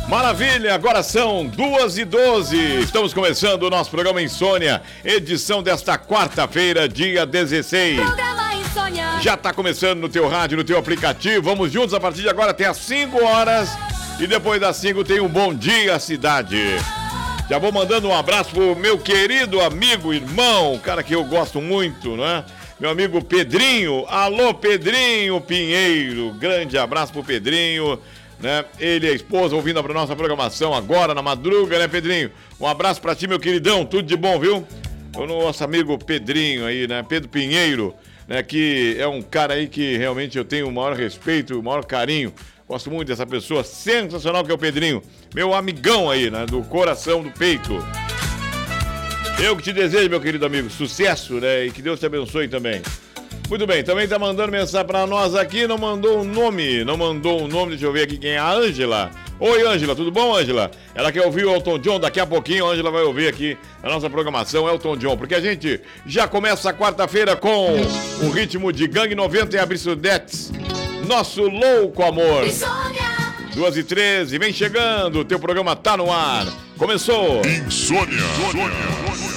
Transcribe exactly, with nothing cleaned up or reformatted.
Maravilha, agora são duas e doze. Estamos começando o nosso programa Insônia, edição desta quarta-feira, dia dezesseis. Programa Insônia. Já está começando no teu rádio, no teu aplicativo. Vamos juntos a partir de agora até às cinco horas. E depois das cinco tem um Bom Dia Cidade. Já vou mandando um abraço pro meu querido amigo, irmão, cara que eu gosto muito, né? Meu amigo Pedrinho. Alô, Pedrinho Pinheiro. Grande abraço pro Pedrinho. Né? Ele e a esposa ouvindo a nossa programação agora na madruga, né, Pedrinho? Um abraço pra ti, meu queridão, tudo de bom, viu? O nosso amigo Pedrinho aí, né? Pedro Pinheiro, né? Que é um cara aí que realmente eu tenho o maior respeito, o maior carinho. Gosto muito dessa pessoa sensacional que é o Pedrinho. Meu amigão aí, né? Do coração, do peito. Eu que te desejo, meu querido amigo, sucesso, né? E que Deus te abençoe também. Muito bem, também tá mandando mensagem pra nós aqui, não mandou um nome, não mandou um nome, deixa eu ver aqui quem é, a Ângela. Oi, Ângela, tudo bom, Ângela? Ela quer ouvir o Elton John, daqui a pouquinho a Ângela vai ouvir aqui a nossa programação Elton John, porque a gente já começa a quarta-feira com o ritmo de Gangue noventa e Absurdetes, Nosso Louco Amor. duas e treze, vem chegando, o teu programa tá no ar, começou. Insônia. Insônia.